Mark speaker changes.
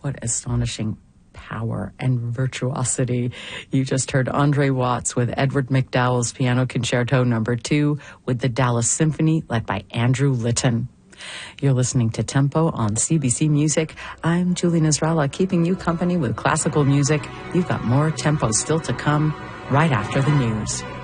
Speaker 1: What astonishing power and virtuosity. You just heard Andre Watts with Edward McDowell's Piano Concerto No. 2 with the Dallas Symphony led by Andrew Litton. You're listening to Tempo on CBC Music. I'm Julie Nasrallah, keeping you company with classical music. You've got more Tempo still to come right after the news.